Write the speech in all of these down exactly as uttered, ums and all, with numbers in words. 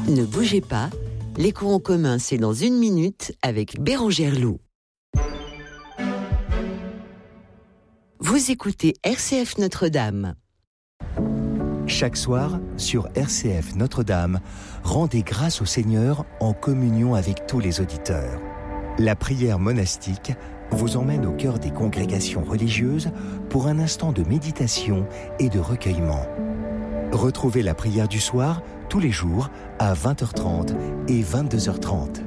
Ne bougez pas, l'écho en commun, c'est dans une minute avec Bérangère Loup. Vous écoutez R C F Notre-Dame. Chaque soir, sur R C F Notre-Dame, rendez grâce au Seigneur en communion avec tous les auditeurs. La prière monastique vous emmène au cœur des congrégations religieuses pour un instant de méditation et de recueillement. Retrouvez la prière du soir tous les jours à vingt heures trente et vingt-deux heures trente.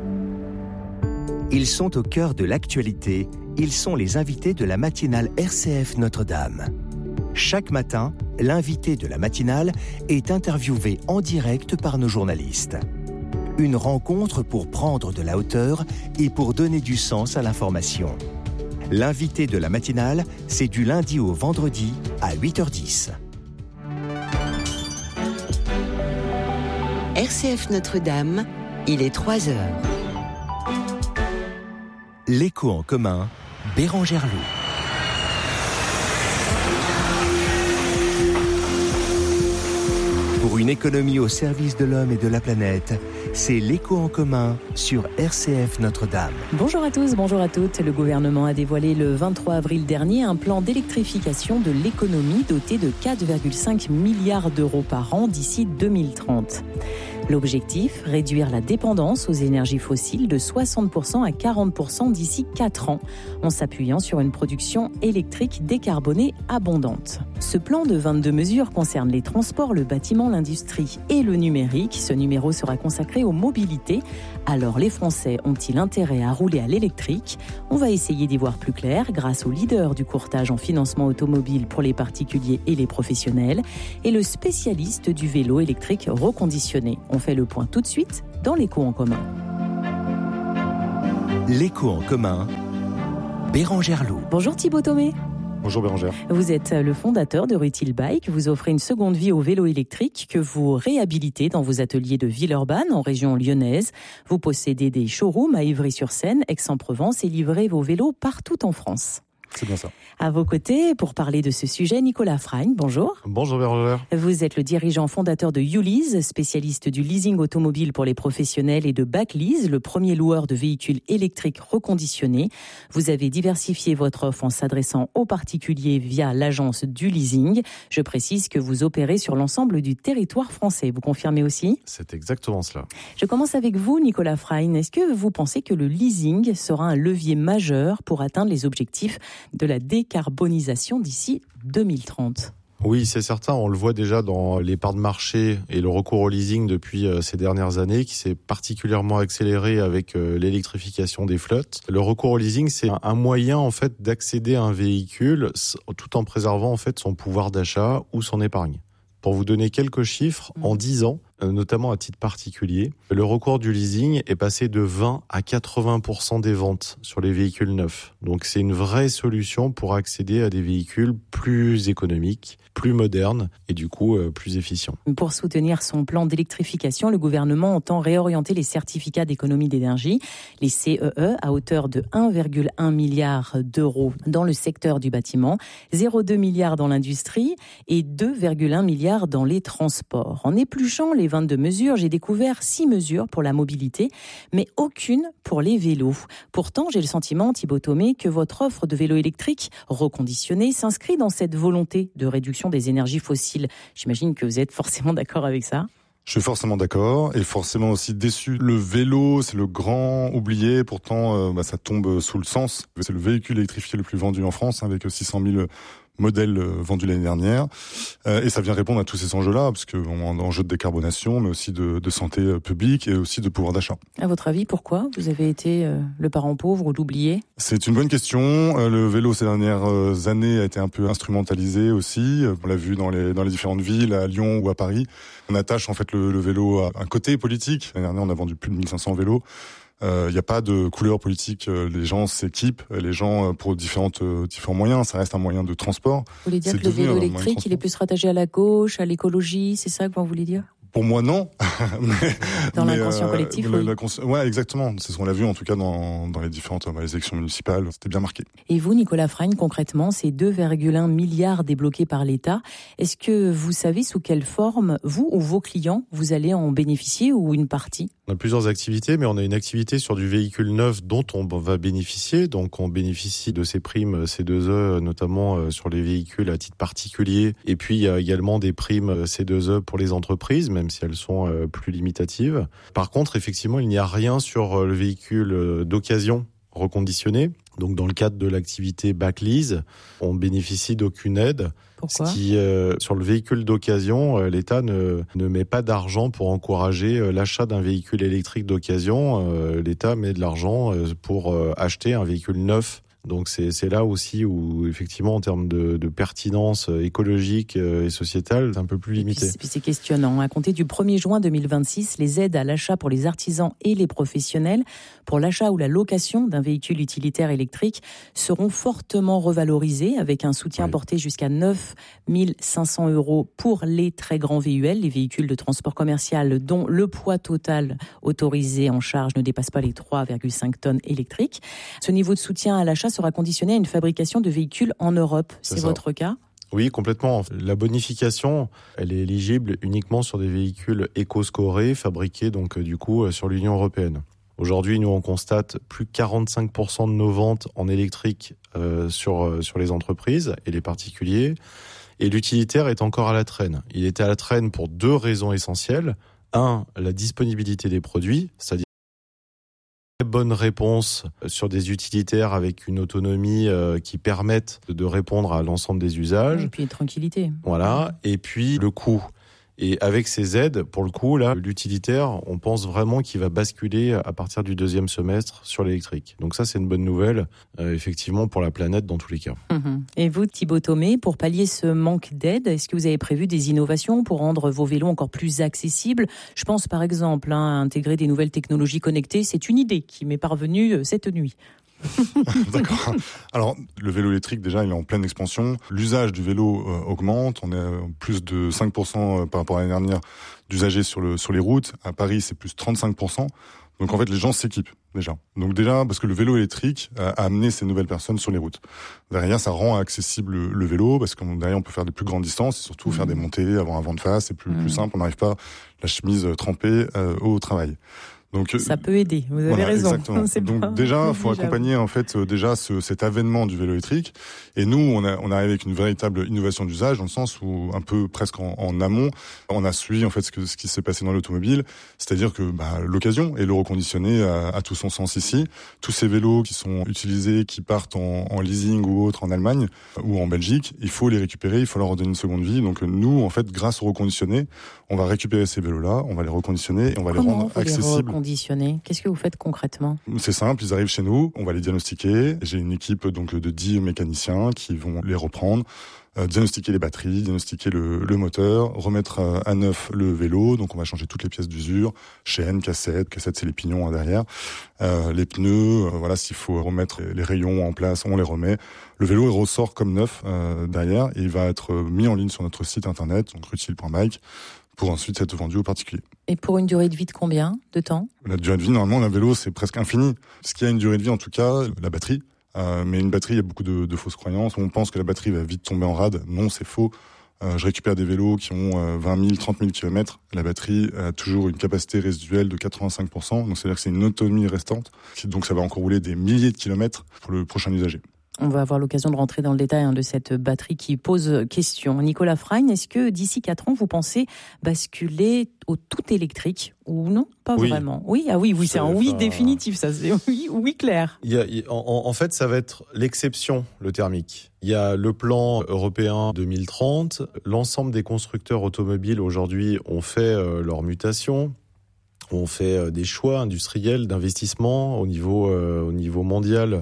Ils sont au cœur de l'actualité, ils sont les invités de la matinale R C F Notre-Dame. Chaque matin, l'invité de la matinale est interviewé en direct par nos journalistes. Une rencontre pour prendre de la hauteur et pour donner du sens à l'information. L'invité de la matinale, c'est du lundi au vendredi à huit heures dix. R C F Notre-Dame, il est trois heures. L'écho en commun, Bérangère Loup. Pour une économie au service de l'homme et de la planète, c'est l'écho en commun sur R C F Notre-Dame. Bonjour à tous, bonjour à toutes. Le gouvernement a dévoilé le vingt-trois avril dernier un plan d'électrification de l'économie doté de quatre virgule cinq milliards d'euros par an d'ici deux mille trente. L'objectif, réduire la dépendance aux énergies fossiles de soixante pour cent à quarante pour cent d'ici quatre ans, en s'appuyant sur une production électrique décarbonée abondante. Ce plan de vingt-deux mesures concerne les transports, le bâtiment, l'industrie et le numérique. Ce numéro sera consacré aux mobilités. Alors les Français ont-ils intérêt à rouler à l'électrique ? On va essayer d'y voir plus clair grâce au leader du courtage en financement automobile pour les particuliers et les professionnels et le spécialiste du vélo électrique reconditionné. On fait le point tout de suite dans l'écho en commun. L'écho en commun, Bérangère Loup. Bonjour Thibaut Thomé. Bonjour Bérangère. Vous êtes le fondateur de Rutile Bike. Vous offrez une seconde vie au vélo électrique que vous réhabilitez dans vos ateliers de Villeurbanne en région lyonnaise. Vous possédez des showrooms à Ivry-sur-Seine, Aix-en-Provence et livrez vos vélos partout en France. C'est bien ça. À vos côtés, pour parler de ce sujet, Nicolas Frein, bonjour. Bonjour Bérangère. Vous êtes le dirigeant fondateur de YouLease, spécialiste du leasing automobile pour les professionnels, et de Backlease, le premier loueur de véhicules électriques reconditionnés. Vous avez diversifié votre offre en s'adressant aux particuliers via l'agence du leasing. Je précise que vous opérez sur l'ensemble du territoire français. Vous confirmez aussi ? C'est exactement cela. Je commence avec vous, Nicolas Frein. Est-ce que vous pensez que le leasing sera un levier majeur pour atteindre les objectifs de la décarbonisation d'ici deux mille trente ? Oui, c'est certain. On le voit déjà dans les parts de marché et le recours au leasing depuis ces dernières années, qui s'est particulièrement accéléré avec l'électrification des flottes. Le recours au leasing, c'est un moyen en fait d'accéder à un véhicule tout en préservant en fait son pouvoir d'achat ou son épargne. Pour vous donner quelques chiffres, en dix ans, notamment à titre particulier, le recours du leasing est passé de vingt à quatre-vingts pour cent des ventes sur les véhicules neufs. Donc c'est une vraie solution pour accéder à des véhicules plus économiques, plus modernes et du coup euh, plus efficients. Pour soutenir son plan d'électrification, le gouvernement entend réorienter les certificats d'économie d'énergie, les C E E, à hauteur de un virgule un milliard d'euros dans le secteur du bâtiment, zéro virgule deux milliard dans l'industrie et deux virgule un milliard dans les transports. En épluchant les vingt-deux mesures, j'ai découvert six mesures pour la mobilité, mais aucune pour les vélos. Pourtant, j'ai le sentiment, Thibaut Thomé, que votre offre de vélos électriques reconditionnés s'inscrit dans cette volonté de réduction des énergies fossiles. J'imagine que vous êtes forcément d'accord avec ça. Je suis forcément d'accord et forcément aussi déçu. Le vélo, c'est le grand oublié. Pourtant, euh, bah, ça tombe sous le sens. C'est le véhicule électrifié le plus vendu en France, hein, avec six cent mille modèles vendus l'année dernière. Euh, et ça vient répondre à tous ces enjeux-là, parce qu'on a un enjeu de décarbonation, mais aussi de, de santé publique et aussi de pouvoir d'achat. À votre avis, pourquoi vous avez été euh, le parent pauvre ou l'oublié ? C'est une bonne question. Euh, le vélo, ces dernières années, a été un peu instrumentalisé aussi. On l'a vu dans les, dans les différentes villes, à Lyon ou à Paris. On attache en fait le, le vélo à un côté politique. L'année dernière, on a vendu plus de mille cinq cents vélos. Il euh, n'y a pas de couleur politique, les gens s'équipent, les gens pour différentes, différents moyens, ça reste un moyen de transport. Vous voulez dire c'est que le vélo électrique, il est plus rattaché à la gauche, à l'écologie, c'est ça que vous voulez dire ? Pour moi, non. mais, dans mais, l'inconscient euh, collectif, la, oui. La cons- ouais, exactement. C'est ce qu'on a vu en tout cas dans, dans les différentes dans les élections municipales. C'était bien marqué. Et vous, Nicolas Frein, concrètement, ces deux virgule un milliards débloqués par l'État, est-ce que vous savez sous quelle forme, vous ou vos clients, vous allez en bénéficier ou une partie ? On a plusieurs activités, mais on a une activité sur du véhicule neuf dont on va bénéficier. Donc on bénéficie de ces primes C deux E, notamment sur les véhicules à titre particulier. Et puis il y a également des primes C deux E pour les entreprises, même si elles sont plus limitatives. Par contre, effectivement, il n'y a rien sur le véhicule d'occasion reconditionné. Donc dans le cadre de l'activité back-lease, on bénéficie d'aucune aide. Pourquoi ? Ce qui, euh, sur le véhicule d'occasion, euh, l'État ne, ne met pas d'argent pour encourager euh, l'achat d'un véhicule électrique d'occasion. Euh, L'État met de l'argent euh, pour euh, acheter un véhicule neuf. Donc c'est, c'est là aussi où, effectivement, en termes de, de pertinence écologique et sociétale, c'est un peu plus limité. Et puis, puis c'est questionnant. À compter du premier juin deux mille vingt-six, les aides à l'achat pour les artisans et les professionnels, pour l'achat ou la location d'un véhicule utilitaire électrique, seront fortement revalorisées, avec un soutien oui. porté jusqu'à neuf mille cinq cents euros pour les très grands V U L, les véhicules de transport commercial dont le poids total autorisé en charge ne dépasse pas les trois virgule cinq tonnes électriques. Ce niveau de soutien à l'achat sera conditionné à une fabrication de véhicules en Europe. C'est, c'est votre cas ? Oui, complètement. La bonification, elle est éligible uniquement sur des véhicules éco-scorés, fabriqués donc du coup sur l'Union européenne. Aujourd'hui, nous on constate plus de quarante-cinq pour cent de nos ventes en électrique euh, sur sur les entreprises et les particuliers. Et l'utilitaire est encore à la traîne. Il était à la traîne pour deux raisons essentielles. Un, la disponibilité des produits, c'est-à-dire très bonne réponse sur des utilitaires avec une autonomie euh, qui permettent de répondre à l'ensemble des usages. Et puis tranquillité. Voilà. Et puis le coût. Et avec ces aides, pour le coup, là, l'utilitaire, on pense vraiment qu'il va basculer à partir du deuxième semestre sur l'électrique. Donc ça, c'est une bonne nouvelle, euh, effectivement, pour la planète dans tous les cas. Mmh. Et vous, Thibaut Thomé, pour pallier ce manque d'aide, est-ce que vous avez prévu des innovations pour rendre vos vélos encore plus accessibles ? Je pense par exemple hein, à intégrer des nouvelles technologies connectées. C'est une idée qui m'est parvenue cette nuit. D'accord. Alors, le vélo électrique, déjà, il est en pleine expansion. L'usage du vélo euh, augmente. On est à plus de cinq pour cent par rapport à l'année dernière d'usagers sur, le, sur les routes. À Paris, c'est plus trente-cinq pour cent. Donc, en fait, les gens s'équipent, déjà. Donc, déjà, parce que le vélo électrique a amené ces nouvelles personnes sur les routes. Derrière, ça rend accessible le, le vélo, parce que derrière, on peut faire des plus grandes distances, et surtout mmh. faire des montées, avoir un vent de face, c'est plus, mmh. plus simple. On n'arrive pas la chemise trempée euh, au travail. Donc, ça peut aider, vous avez voilà, raison. Exactement. Donc déjà, il faut accompagner en fait déjà ce, cet avènement du vélo électrique. Et nous, on a on arrive avec une véritable innovation d'usage, dans le sens où un peu presque en, en amont, on a suivi en fait ce, que, ce qui s'est passé dans l'automobile, c'est-à-dire que bah, l'occasion et le reconditionné a, a tout son sens ici. Tous ces vélos qui sont utilisés, qui partent en, en leasing ou autre en Allemagne ou en Belgique, il faut les récupérer, il faut leur redonner une seconde vie. Donc nous, en fait, grâce au reconditionné, on va récupérer ces vélos-là, on va les reconditionner et on va Comment les rendre vous accessibles. Les reconditionner ? Qu'est-ce que vous faites concrètement ? C'est simple, ils arrivent chez nous, on va les diagnostiquer. J'ai une équipe donc de dix mécaniciens qui vont les reprendre, euh, diagnostiquer les batteries, diagnostiquer le, le moteur, remettre euh, à neuf le vélo. Donc on va changer toutes les pièces d'usure, chaînes, cassettes, cassettes c'est les pignons hein, derrière, euh, les pneus. Euh, voilà, s'il faut remettre les rayons en place, on les remet. Le vélo il ressort comme neuf euh, derrière et il va être mis en ligne sur notre site internet, donc rutile point bike, pour ensuite être vendu aux particuliers. Et pour une durée de vie de combien de temps ? La durée de vie, normalement, un vélo, c'est presque infini. Ce qui a une durée de vie, en tout cas, la batterie. Euh, mais une batterie, il y a beaucoup de, de fausses croyances. On pense que la batterie va vite tomber en rade. Non, c'est faux. Euh, je récupère des vélos qui ont euh, vingt mille, trente mille kilomètres. La batterie a toujours une capacité résiduelle de quatre-vingt-cinq pour cent. Donc, c'est-à-dire que c'est une autonomie restante. Donc, ça va encore rouler des milliers de kilomètres pour le prochain usager. On va avoir l'occasion de rentrer dans le détail hein, de cette batterie qui pose question. Nicolas Frein, est-ce que d'ici quatre ans, vous pensez basculer au tout électrique ou non ? Pas oui. vraiment. Oui, ah oui, oui, c'est, c'est un oui enfin... définitif, ça. C'est oui, oui clair. Il y a, il, en, en fait, ça va être l'exception, le thermique. Il y a le plan européen deux mille trente. L'ensemble des constructeurs automobiles aujourd'hui ont fait euh, leur mutation. On fait euh, des choix industriels d'investissement au niveau, euh, au niveau mondial.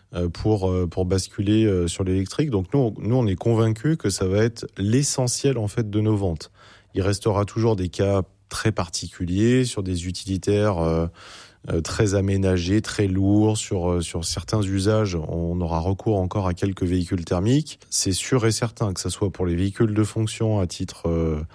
pour pour basculer sur l'électrique. Donc nous nous on est convaincus que ça va être l'essentiel en fait de nos ventes. Il restera toujours des cas très particuliers sur des utilitaires euh, très aménagés, très lourds sur sur certains usages, on aura recours encore à quelques véhicules thermiques. C'est sûr et certain que ça soit pour les véhicules de fonction à titre euh,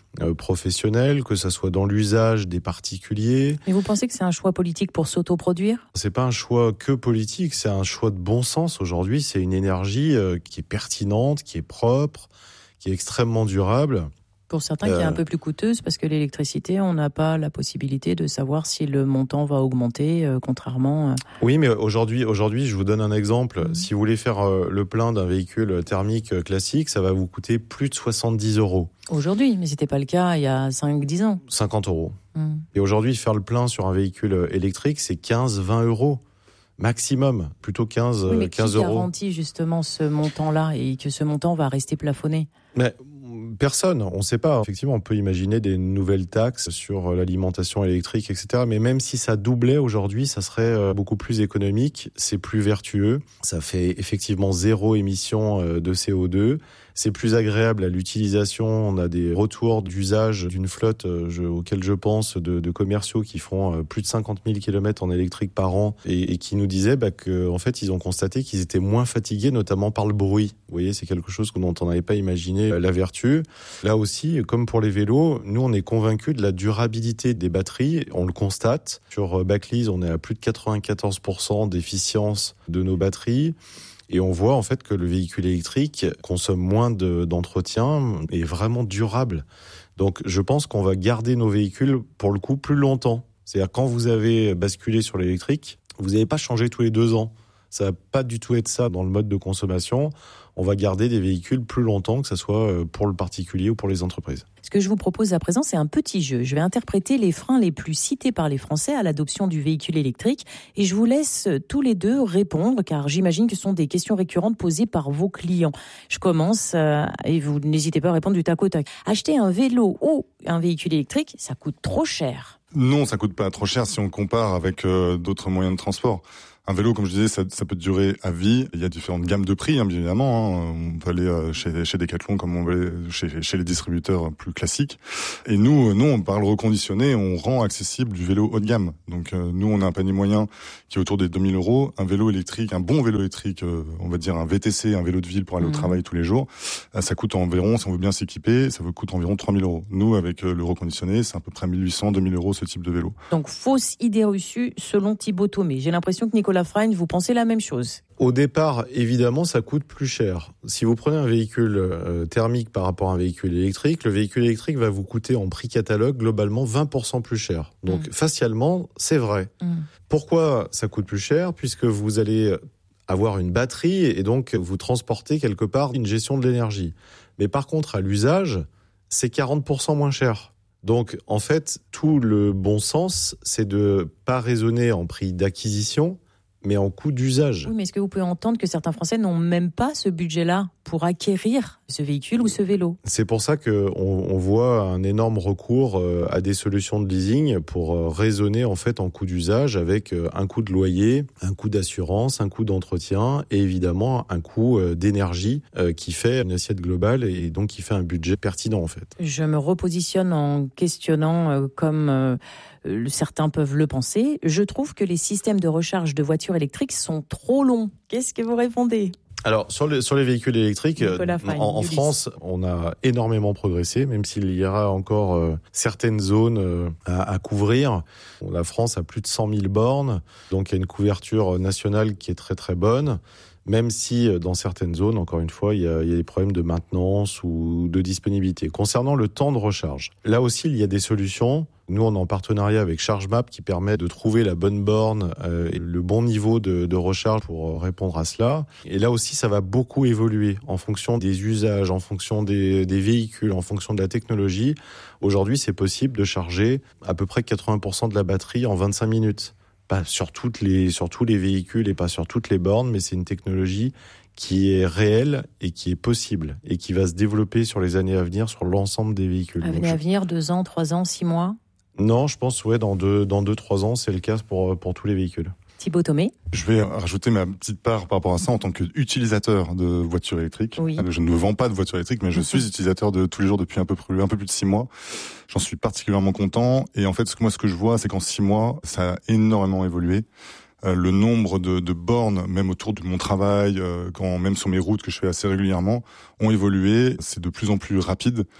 euh, professionnels, que ça soit dans l'usage des particuliers. Et vous pensez que c'est un choix politique pour s'autoproduire ? C'est pas un choix que politique, c'est un choix de bon sens aujourd'hui. C'est une énergie euh, qui est pertinente, qui est propre, qui est extrêmement durable. Pour certains, euh... qui est un peu plus coûteuse, parce que l'électricité, on n'a pas la possibilité de savoir si le montant va augmenter, euh, contrairement... Oui, mais aujourd'hui, aujourd'hui, je vous donne un exemple. Mmh. Si vous voulez faire euh, le plein d'un véhicule thermique classique, ça va vous coûter plus de soixante-dix euros. Aujourd'hui, mais ce n'était pas le cas il y a cinq dix ans. cinquante euros. Mmh. Et aujourd'hui, faire le plein sur un véhicule électrique, c'est quinze vingt euros. Maximum, plutôt quinze, oui, mais quinze qui euros. Qui garantit justement ce montant-là et que ce montant va rester plafonné ? Mais personne, on ne sait pas. Effectivement, on peut imaginer des nouvelles taxes sur l'alimentation électrique, et cetera. Mais même si ça doublait aujourd'hui, ça serait beaucoup plus économique, c'est plus vertueux. Ça fait effectivement zéro émission de C O deux. C'est plus agréable à l'utilisation. On a des retours d'usage d'une flotte je, auquel je pense de, de commerciaux qui font plus de cinquante mille kilomètres en électrique par an et, et qui nous disaient bah, qu'en fait, ils ont constaté qu'ils étaient moins fatigués, notamment par le bruit. Vous voyez, c'est quelque chose dont on n'avait pas imaginé la vertu. Là aussi, comme pour les vélos, nous, on est convaincus de la durabilité des batteries. On le constate. Sur Baclease, on est à plus de quatre-vingt-quatorze pour cent d'efficience de nos batteries. Et on voit en fait que le véhicule électrique consomme moins de, d'entretien et est vraiment durable. Donc je pense qu'on va garder nos véhicules pour le coup plus longtemps. C'est-à-dire quand vous avez basculé sur l'électrique, vous n'avez pas changé tous les deux ans. Ça va pas du tout être ça dans le mode de consommation. On va garder des véhicules plus longtemps, que ce soit pour le particulier ou pour les entreprises. Ce que je vous propose à présent, c'est un petit jeu. Je vais interpréter les freins les plus cités par les Français à l'adoption du véhicule électrique et je vous laisse tous les deux répondre, car j'imagine que ce sont des questions récurrentes posées par vos clients. Je commence euh, et vous n'hésitez pas à répondre du tac au tac. Acheter un vélo ou un véhicule électrique, ça coûte trop cher. Non, ça coûte pas trop cher si on compare avec euh, d'autres moyens de transport. Un vélo, comme je disais, ça, ça peut durer à vie. Il y a différentes gammes de prix, hein, bien évidemment. Hein. On peut aller chez, chez Decathlon comme on va aller chez, chez les distributeurs plus classiques. Et nous, nous, on parle reconditionné, on rend accessible du vélo haut de gamme. Donc, euh, nous, on a un panier moyen qui est autour des deux mille euros. Un vélo électrique, un bon vélo électrique, euh, on va dire un V T C, un vélo de ville pour aller mmh. au travail tous les jours, euh, ça coûte environ, si on veut bien s'équiper, ça coûte environ trois mille euros. Nous, avec euh, le reconditionné, c'est à peu près mille huit cents, deux mille euros ce type de vélo. Donc, fausse idée reçue selon Thibaut Thomé. J'ai l'impression que Nicolas Frein, vous pensez la même chose. Au départ, évidemment, ça coûte plus cher. Si vous prenez un véhicule euh, thermique par rapport à un véhicule électrique, le véhicule électrique va vous coûter en prix catalogue globalement vingt pour cent plus cher. Donc, mmh. facialement, c'est vrai. Mmh. Pourquoi ça coûte plus cher ? Puisque vous allez avoir une batterie et donc vous transportez quelque part une gestion de l'énergie. Mais par contre, à l'usage, c'est quarante pour cent moins cher. Donc, en fait, tout le bon sens, c'est de pas raisonner en prix d'acquisition, mais en coût d'usage. Oui, mais est-ce que vous pouvez entendre que certains Français n'ont même pas ce budget-là pour acquérir ce véhicule ou ce vélo ? C'est pour ça qu'on on voit un énorme recours à des solutions de leasing pour raisonner en fait en coût d'usage avec un coût de loyer, un coût d'assurance, un coût d'entretien et évidemment un coût d'énergie qui fait une assiette globale et donc qui fait un budget pertinent en fait. Je me repositionne en questionnant comme... Euh, certains peuvent le penser. Je trouve que les systèmes de recharge de voitures électriques sont trop longs. Qu'est-ce que vous répondez ? Alors, sur les, sur les véhicules électriques, Frein, en, en France, on a énormément progressé, même s'il y aura encore euh, certaines zones euh, à, à couvrir. La France a plus de cent mille bornes, donc il y a une couverture nationale qui est très très bonne. Même si dans certaines zones, encore une fois, il y a, il y a des problèmes de maintenance ou de disponibilité. Concernant le temps de recharge, là aussi, il y a des solutions. Nous, on est en partenariat avec ChargeMap qui permet de trouver la bonne borne euh, et le bon niveau de, de recharge pour répondre à cela. Et là aussi, ça va beaucoup évoluer en fonction des usages, en fonction des, des véhicules, en fonction de la technologie. Aujourd'hui, c'est possible de charger à peu près quatre-vingts pour cent de la batterie en vingt-cinq minutes. Pas sur toutes les, sur tous les véhicules et pas sur toutes les bornes, mais c'est une technologie qui est réelle et qui est possible et qui va se développer sur les années à venir sur l'ensemble des véhicules. Années à venir, deux ans, trois ans, six mois ? Non, je pense ouais dans deux, dans deux, trois ans, c'est le cas pour pour tous les véhicules. Thibaut Thomé. Je vais rajouter ma petite part par rapport à ça en tant qu'utilisateur de voitures électriques. Oui. Je ne vends pas de voitures électriques, mais je suis utilisateur de tous les jours depuis un peu plus, un peu plus de six mois. J'en suis particulièrement content. Et en fait, ce que moi, ce que je vois, c'est qu'en six mois, ça a énormément évolué. Euh, le nombre de, de bornes, même autour de mon travail, euh, quand même sur mes routes que je fais assez régulièrement, ont évolué. C'est de plus en plus rapide.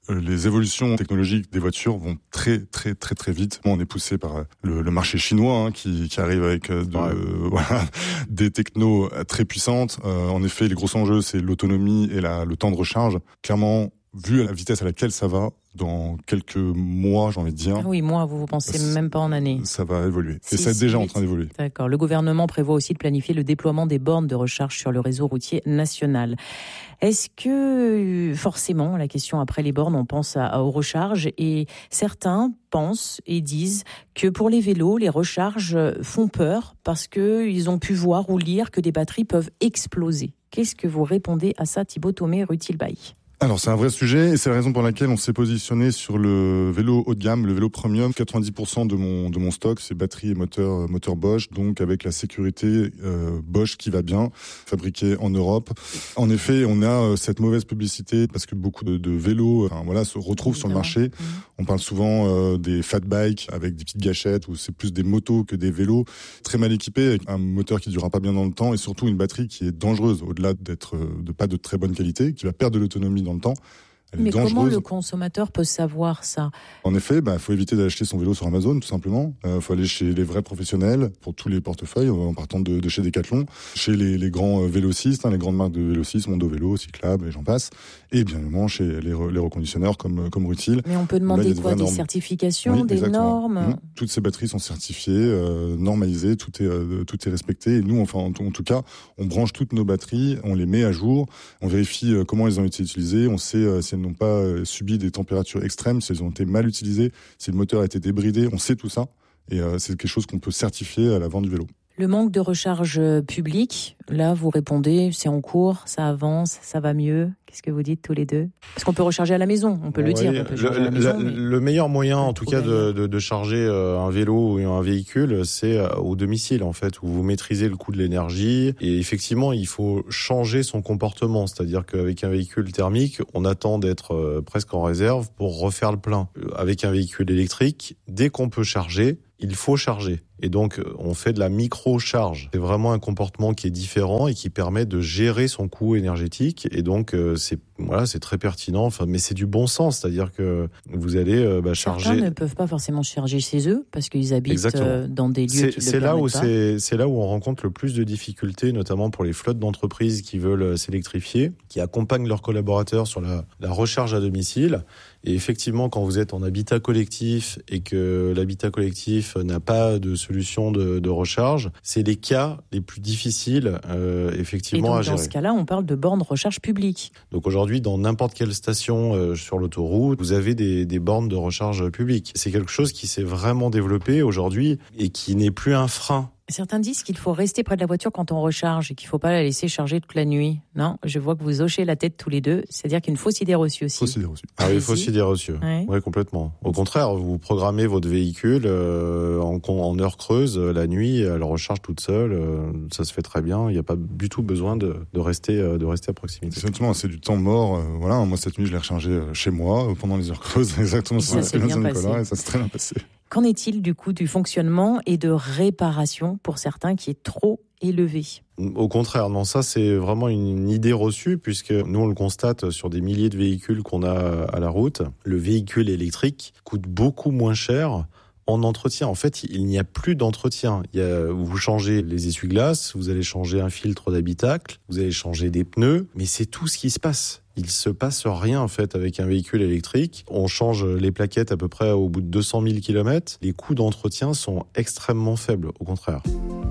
les évolutions technologiques des voitures vont très très très très vite. On est poussé par le, le marché chinois hein, qui, qui arrive avec de, ouais. euh, voilà, des technos très puissantes. Euh, en effet, les gros enjeux, c'est l'autonomie et la, le temps de recharge. Clairement, vu la vitesse à laquelle ça va, dans quelques mois, j'ai envie de dire. Ah oui, mois, vous ne pensez ça, même pas en années. Ça va évoluer. Si, et ça est si, déjà si, en train d'évoluer. D'accord. Le gouvernement prévoit aussi de planifier le déploiement des bornes de recharge sur le réseau routier national. Est-ce que, forcément, la question après les bornes, on pense à, à, aux recharges et certains pensent et disent que pour les vélos, les recharges font peur parce qu'ils ont pu voir ou lire que des batteries peuvent exploser. Qu'est-ce que vous répondez à ça, Thibaut Thomé, rue Tilbaï ? Alors c'est un vrai sujet et c'est la raison pour laquelle on s'est positionné sur le vélo haut de gamme, le vélo premium. quatre-vingt-dix pour cent de mon de mon stock, c'est batterie et moteur moteur Bosch, donc avec la sécurité euh, Bosch qui va bien, fabriqué en Europe. En effet, on a euh, cette mauvaise publicité parce que beaucoup de, de vélos, enfin, voilà, se retrouvent sur le marché. Mmh. On parle souvent euh, des fat bikes avec des petites gâchettes où c'est plus des motos que des vélos, très mal équipés avec un moteur qui durera pas bien dans le temps et surtout une batterie qui est dangereuse au-delà d'être de pas de très bonne qualité, qui va perdre de l'autonomie dans le temps. Elle Mais est dangereuse. Comment le consommateur peut savoir ça ? En effet, bah, faut éviter d'acheter son vélo sur Amazon, tout simplement. Euh, faut aller chez les vrais professionnels pour tous les portefeuilles, en partant de, de chez Decathlon, chez les, les grands vélocistes, hein, les grandes marques de vélocistes, Mondo Vélo, Cyclable, et j'en passe, et bien évidemment chez les, les reconditionneurs comme comme Rutil. Mais on peut demander Là, quoi, des normes. certifications, oui, des exactement. normes. Mmh. Toutes ces batteries sont certifiées, euh, normalisées, tout est euh, tout est respecté. Et nous, enfin, en, en tout cas, on branche toutes nos batteries, on les met à jour, on vérifie euh, comment elles ont été utilisées, on sait euh, si elles n'ont pas euh, subi des températures extrêmes, si elles ont été mal utilisées, si le moteur a été débridé, on sait tout ça. Et euh, c'est quelque chose qu'on peut certifier à la vente du vélo. Le manque de recharge publique, là vous répondez, c'est en cours, ça avance, ça va mieux. Qu'est-ce que vous dites tous les deux ? Parce qu'on peut recharger à la maison, on peut oui, le dire. On peut le, à la maison, le, mais... le meilleur moyen, en tout cas, de, de, de charger un vélo ou un véhicule, c'est au domicile, en fait, où vous maîtrisez le coût de l'énergie. Et effectivement, il faut changer son comportement. C'est-à-dire qu'avec un véhicule thermique, on attend d'être presque en réserve pour refaire le plein. Avec un véhicule électrique, dès qu'on peut charger, il faut charger. Et donc, on fait de la micro-charge. C'est vraiment un comportement qui est différent et qui permet de gérer son coût énergétique. Et donc, c'est voilà, c'est très pertinent. Enfin, mais c'est du bon sens, c'est-à-dire que vous allez bah, charger. Certains ne peuvent pas forcément charger chez eux parce qu'ils habitent Exactement. dans des lieux c'est, qui c'est le là où pas. c'est, c'est là où on rencontre le plus de difficultés, notamment pour les flottes d'entreprises qui veulent s'électrifier, qui accompagnent leurs collaborateurs sur la, la recharge à domicile. Et effectivement, quand vous êtes en habitat collectif et que l'habitat collectif n'a pas de solution de, de recharge, c'est les cas les plus difficiles, euh, effectivement, et donc, à gérer. Dans ce cas-là, on parle de bornes recharge publiques. Donc aujourd'hui, dans n'importe quelle station euh, sur l'autoroute, vous avez des, des bornes de recharge publiques. C'est quelque chose qui s'est vraiment développé aujourd'hui et qui n'est plus un frein. Certains disent qu'il faut rester près de la voiture quand on recharge et qu'il ne faut pas la laisser charger toute la nuit. Non, je vois que vous hochez la tête tous les deux. C'est-à-dire qu'il y a une fausse idée reçue aussi. Fausse idée reçue. Ah oui, fausse idée reçue. Oui, ouais, complètement. Au contraire, vous programmez votre véhicule euh, en, en heure creuse, la nuit, elle recharge toute seule. Euh, ça se fait très bien. Il n'y a pas du tout besoin de, de, rester, euh, de rester à proximité. Exactement, c'est du temps mort. Euh, voilà, moi, cette nuit, je l'ai rechargé chez moi euh, pendant les heures creuses. Exactement, ça s'est bien passé. Nicolas, et ça s'est très bien passé. Qu'en est-il du coup du fonctionnement et de réparation pour certains qui est trop élevé ? Au contraire, non, ça c'est vraiment une idée reçue puisque nous on le constate sur des milliers de véhicules qu'on a à la route. Le véhicule électrique coûte beaucoup moins cher en entretien. En fait, il n'y a plus d'entretien. Il y a, vous changez les essuie-glaces, vous allez changer un filtre d'habitacle, vous allez changer des pneus, mais c'est tout ce qui se passe. Il se passe rien en fait avec un véhicule électrique. On change les plaquettes à peu près au bout de deux cent mille kilomètres. Les coûts d'entretien sont extrêmement faibles, au contraire.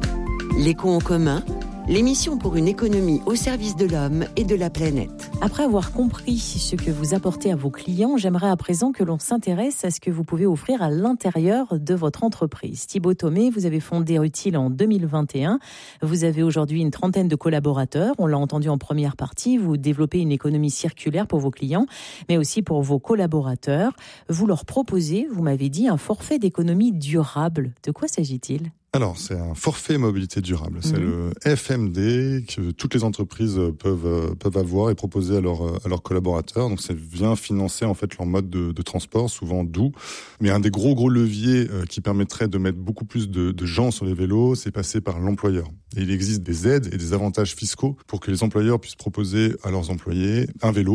L'éco en commun, l'émission pour une économie au service de l'homme et de la planète. Après avoir compris ce que vous apportez à vos clients, j'aimerais à présent que l'on s'intéresse à ce que vous pouvez offrir à l'intérieur de votre entreprise. Thibaut Thomé, vous avez fondé Rutil en deux mille vingt et un. Vous avez aujourd'hui une trentaine de collaborateurs. On l'a entendu en première partie. Vous développez une économie circulaire pour vos clients, mais aussi pour vos collaborateurs. Vous leur proposez, vous m'avez dit, un forfait d'économie durable. De quoi s'agit-il ? Alors, c'est un forfait mobilité durable. C'est mmh. le F M D que toutes les entreprises peuvent peuvent avoir et proposer à leurs à leurs collaborateurs. Donc, ça vient financer en fait leur mode de, de transport, souvent doux. Mais un des gros gros leviers qui permettrait de mettre beaucoup plus de, de gens sur les vélos, c'est passer par l'employeur. Et il existe des aides et des avantages fiscaux pour que les employeurs puissent proposer à leurs employés un vélo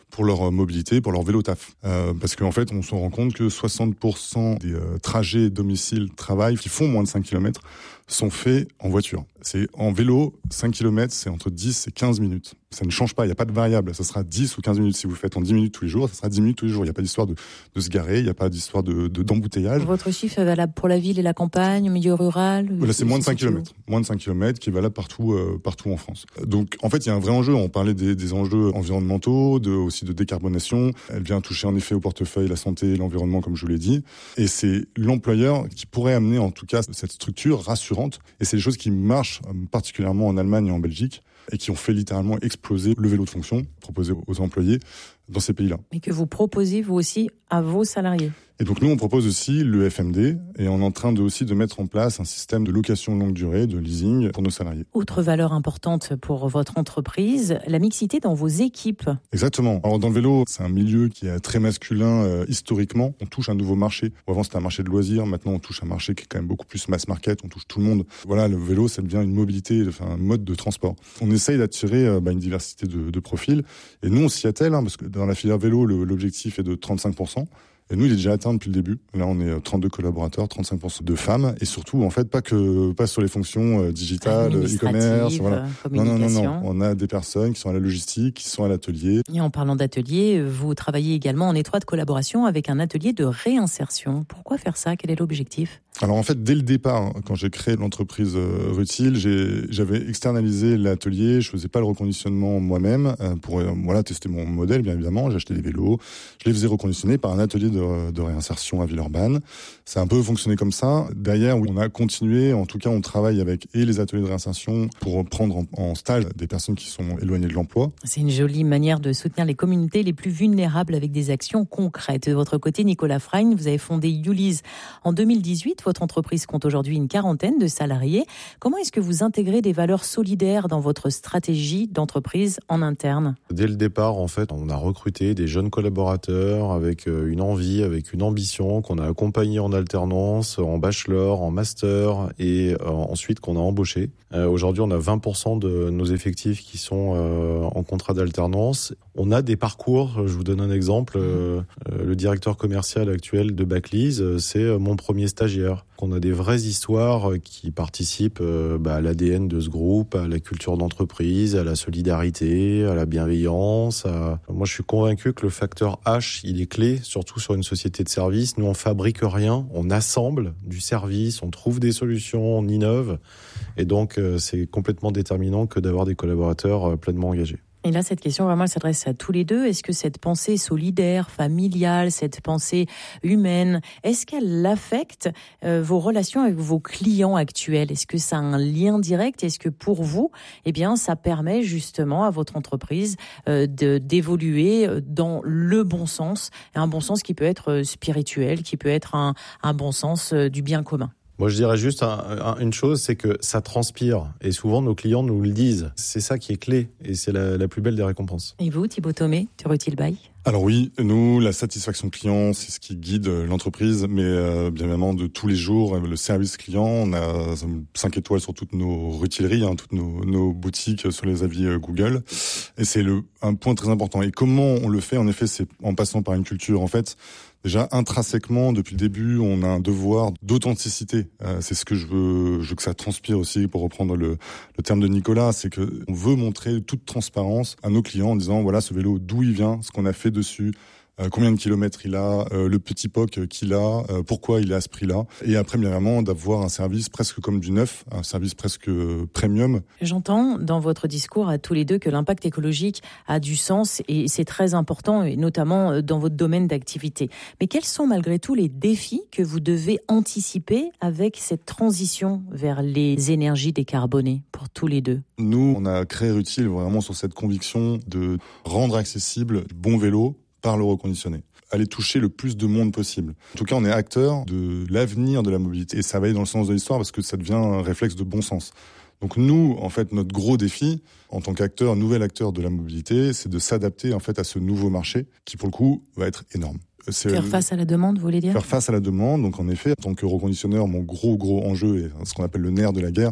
pour leur mobilité, pour leur vélo taf. Euh, parce qu'en fait, on se rend compte que soixante pour cent des euh, trajets domicile-travail qui font moins de cinq kilomètres sont faits en voiture. C'est en vélo, cinq kilomètres, c'est entre dix et quinze minutes. Ça ne change pas, il n'y a pas de variable. Ça sera dix ou quinze minutes. Si vous faites en dix minutes tous les jours, ça sera dix minutes tous les jours. Il n'y a pas d'histoire de, de se garer, il n'y a pas d'histoire de, de, d'embouteillage. Votre chiffre est valable pour la ville et la campagne, au milieu rural? Voilà, c'est moins de cinq kilomètres. Moins de cinq kilomètres qui est valable partout, euh, partout en France. Donc, en fait, il y a un vrai enjeu. On parlait des, des enjeux environnementaux, de, aussi de décarbonation. Elle vient toucher en effet au portefeuille la santé et l'environnement, comme je vous l'ai dit. Et c'est l'employeur qui pourrait amener, en tout cas, cette structure rassurante. Et c'est des choses qui marchent particulièrement en Allemagne et en Belgique et qui ont fait littéralement exploser le vélo de fonction proposé aux employés dans ces pays-là. Mais que vous proposez, vous aussi, à vos salariés. Et donc nous, on propose aussi le F M D et on est en train de, aussi de mettre en place un système de location longue durée, de leasing pour nos salariés. Autre valeur importante pour votre entreprise, la mixité dans vos équipes. Exactement. Alors dans le vélo, c'est un milieu qui est très masculin euh, historiquement. On touche un nouveau marché. Avant, c'était un marché de loisirs. Maintenant, on touche un marché qui est quand même beaucoup plus mass market. On touche tout le monde. Voilà, le vélo, ça devient une mobilité, enfin, un mode de transport. On essaye d'attirer euh, bah, une diversité de, de profils. Et nous, on s'y attelle, hein, parce que dans la filière vélo, le, l'objectif est de trente-cinq pour cent. Et nous, il est déjà atteint depuis le début. Là, on est trente-deux collaborateurs, trente-cinq pour cent de femmes. Et surtout, en fait, pas que, pas sur les fonctions euh, digitales, e-commerce, voilà. Non, non, non, non. On a des personnes qui sont à la logistique, qui sont à l'atelier. Et en parlant d'atelier, vous travaillez également en étroite collaboration avec un atelier de réinsertion. Pourquoi faire ça? Quel est l'objectif? Alors en fait, dès le départ, quand j'ai créé l'entreprise euh, Rutile, j'ai, j'avais externalisé l'atelier, je faisais pas le reconditionnement moi-même euh, pour euh, voilà tester mon modèle, bien évidemment. J'achetais des vélos, je les faisais reconditionner par un atelier de, de réinsertion à Villeurbanne. Ça a un peu fonctionné comme ça. Derrière, on a continué, en tout cas, on travaille avec et les ateliers de réinsertion pour prendre en, en stage des personnes qui sont éloignées de l'emploi. C'est une jolie manière de soutenir les communautés les plus vulnérables avec des actions concrètes. De votre côté, Nicolas Frein, vous avez fondé Youlease en deux mille dix-huit. Votre entreprise compte aujourd'hui une quarantaine de salariés. Comment est-ce que vous intégrez des valeurs solidaires dans votre stratégie d'entreprise en interne? Dès le départ, en fait, on a recruté des jeunes collaborateurs avec une envie, avec une ambition, qu'on a accompagné en alternance, en bachelor, en master et euh, ensuite qu'on a embauché. Euh, aujourd'hui, on a vingt pour cent de nos effectifs qui sont euh, en contrat d'alternance. On a des parcours, je vous donne un exemple. Euh, le directeur commercial actuel de Backlise, c'est mon premier stagiaire. On a des vraies histoires qui participent euh, bah, à l'A D N de ce groupe, à la culture d'entreprise, à la solidarité, à la bienveillance. À... Moi, je suis convaincu que le facteur H, il est clé, surtout sur une société de service. Nous, on fabrique rien, on assemble du service, on trouve des solutions, on innove. Et donc, euh, c'est complètement déterminant que d'avoir des collaborateurs euh, pleinement engagés. Et là, cette question, vraiment, elle s'adresse à tous les deux. Est-ce que cette pensée solidaire, familiale, cette pensée humaine, est-ce qu'elle affecte euh, vos relations avec vos clients actuels? Est-ce que ça a un lien direct? Est-ce que pour vous, eh bien, ça permet justement à votre entreprise euh, de, d'évoluer dans le bon sens, un bon sens qui peut être spirituel, qui peut être un, un bon sens euh, du bien commun? Moi, je dirais juste un, un, une chose, c'est que ça transpire. Et souvent, nos clients nous le disent. C'est ça qui est clé. Et c'est la, la plus belle des récompenses. Et vous, Thibaut Thomé, tu Rutile By? Alors oui, nous, la satisfaction client, c'est ce qui guide l'entreprise, mais euh, bien évidemment de tous les jours, le service client, on a cinq étoiles sur toutes nos rutileries, hein, toutes nos, nos boutiques sur les avis Google, et c'est le un point très important. Et comment on le fait? En effet, c'est en passant par une culture. En fait, déjà intrinsèquement, depuis le début, on a un devoir d'authenticité. Euh, c'est ce que je veux, je veux que ça transpire aussi, pour reprendre le, le terme de Nicolas, c'est que on veut montrer toute transparence à nos clients en disant voilà ce vélo, d'où il vient, ce qu'on a fait dessus, euh, combien de kilomètres il a, euh, le petit P O C qu'il a, euh, pourquoi il est à ce prix-là. Et après, bien évidemment, d'avoir un service presque comme du neuf, un service presque premium. J'entends dans votre discours à tous les deux que l'impact écologique a du sens et c'est très important, et notamment dans votre domaine d'activité. Mais quels sont malgré tout les défis que vous devez anticiper avec cette transition vers les énergies décarbonées pour tous les deux? Nous, on a créé Rutile vraiment sur cette conviction de rendre accessible le bon vélo par le reconditionné. Aller toucher le plus de monde possible. En tout cas, on est acteur de l'avenir de la mobilité. Et ça va aller dans le sens de l'histoire parce que ça devient un réflexe de bon sens. Donc nous, en fait, notre gros défi, en tant qu'acteur, nouvel acteur de la mobilité, c'est de s'adapter en fait à ce nouveau marché qui, pour le coup, va être énorme. C'est faire face à la demande, vous voulez dire? Faire face à la demande. Donc en effet, en tant que reconditionneur, mon gros, gros enjeu, et ce qu'on appelle le nerf de la guerre,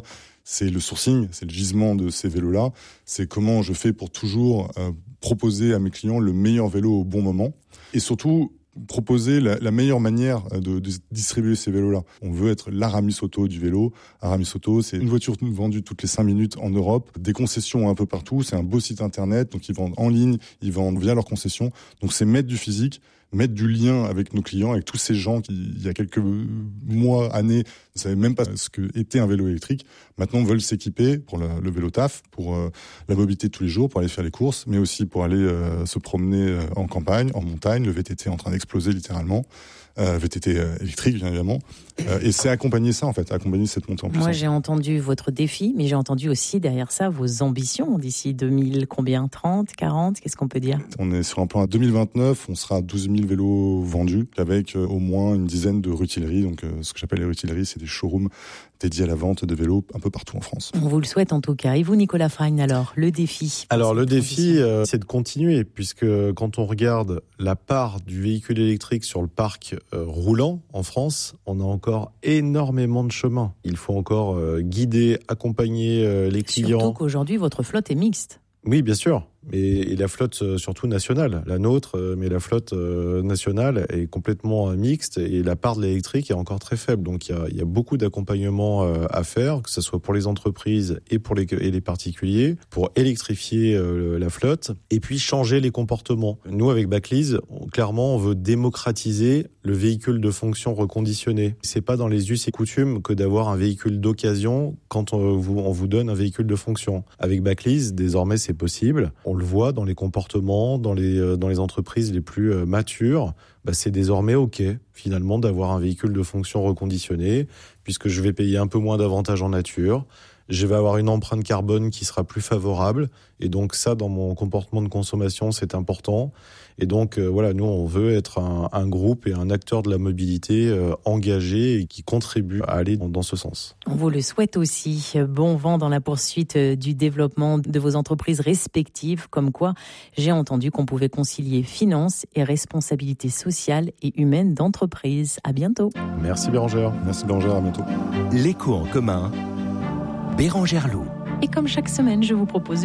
c'est le sourcing, c'est le gisement de ces vélos-là. C'est comment je fais pour toujours euh, proposer à mes clients le meilleur vélo au bon moment. Et surtout, proposer la, la meilleure manière de, de distribuer ces vélos-là. On veut être l'Aramis Auto du vélo. Aramis Auto, c'est une voiture vendue toutes les cinq minutes en Europe, des concessions un peu partout, c'est un beau site internet, donc ils vendent en ligne, ils vendent via leurs concessions. Donc c'est mettre du physique, mettre du lien avec nos clients, avec tous ces gens qui, il y a quelques mois, années, ne savaient même pas ce que était un vélo électrique. Maintenant, veulent s'équiper pour le, le vélo taf, pour euh, la mobilité de tous les jours, pour aller faire les courses, mais aussi pour aller euh, se promener euh, en campagne, en montagne. Le V T T est en train d'exploser littéralement. Euh, V T T euh, électrique, bien évidemment. Euh, et c'est accompagner ça, en fait, accompagner cette montée en puissance. Moi, j'ai entendu votre défi, mais j'ai entendu aussi derrière ça vos ambitions d'ici deux mille, combien, trente, quarante, qu'est-ce qu'on peut dire? On est sur un plan à deux mille vingt-neuf, on sera à douze mille vélos vendus, avec euh, au moins une dizaine de rutileries. Donc, euh, ce que j'appelle les rutileries, c'est des showrooms dédiés à la vente de vélos un peu partout en France. On vous le souhaite en tout cas. Et vous, Nicolas Frein, alors, le défi? Alors, le défi, euh, c'est de continuer, puisque quand on regarde la part du véhicule électrique sur le parc euh, roulant en France, on a encore énormément de chemin. Il faut encore euh, guider, accompagner euh, les clients. Surtout qu'aujourd'hui, votre flotte est mixte. Oui, bien sûr. Et, et la flotte euh, surtout nationale, la nôtre, euh, mais la flotte euh, nationale est complètement euh, mixte et la part de l'électrique est encore très faible. Donc il y a, il y a beaucoup d'accompagnement euh, à faire, que ce soit pour les entreprises et pour les, et les particuliers, pour électrifier euh, la flotte et puis changer les comportements. Nous, avec Backlease, on, clairement, on veut démocratiser le véhicule de fonction reconditionné. C'est pas dans les us et coutumes que d'avoir un véhicule d'occasion quand on vous, on vous donne un véhicule de fonction. Avec Backlease, désormais, c'est possible. On le voit dans les comportements, dans les, dans les entreprises les plus matures, bah c'est désormais OK, finalement, d'avoir un véhicule de fonction reconditionné, puisque je vais payer un peu moins d'avantages en nature, je vais avoir une empreinte carbone qui sera plus favorable, et donc ça, dans mon comportement de consommation, c'est important. Et donc, euh, voilà, nous, on veut être un, un groupe et un acteur de la mobilité euh, engagé et qui contribue à aller dans, dans ce sens. On vous le souhaite aussi. Bon vent dans la poursuite du développement de vos entreprises respectives, comme quoi j'ai entendu qu'on pouvait concilier finance et responsabilité sociale et humaine d'entreprise. À bientôt. Merci Bérangère. Merci Bérangère, à bientôt. L'écho en commun, Bérangère Loup. Et comme chaque semaine, je vous propose